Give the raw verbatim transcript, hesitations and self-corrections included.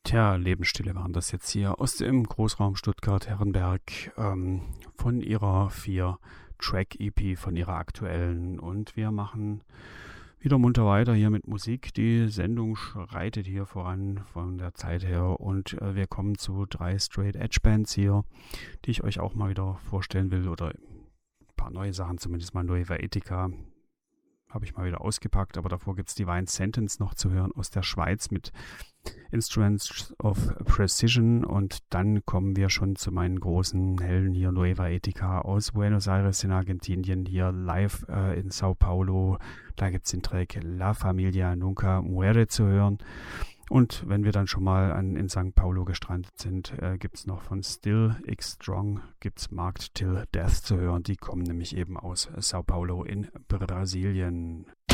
Tja, Lebensstille waren das jetzt hier aus dem Großraum Stuttgart-Herrenberg ähm, von ihrer vier Track-E P, von ihrer aktuellen. Und wir machen wieder munter weiter hier mit Musik. Die Sendung schreitet hier voran von der Zeit her und äh, wir kommen zu drei Straight Edge Bands hier, die ich euch auch mal wieder vorstellen will, oder ein paar neue Sachen, zumindest mal Nueva Etica. Habe ich mal wieder ausgepackt, aber davor gibt es Divine Sentence noch zu hören aus der Schweiz mit Instruments of Precision, und dann kommen wir schon zu meinen großen Helden hier, Nueva Etica aus Buenos Aires in Argentinien, hier live äh, in Sao Paulo. Da gibt es den Track La Familia Nunca Muere zu hören. Und wenn wir dann schon mal an, in Sao Paulo gestrandet sind, äh, gibt es noch von Still X Strong, gibt es Marked Till Death zu hören. Die kommen nämlich eben aus Sao Paulo in Brasilien.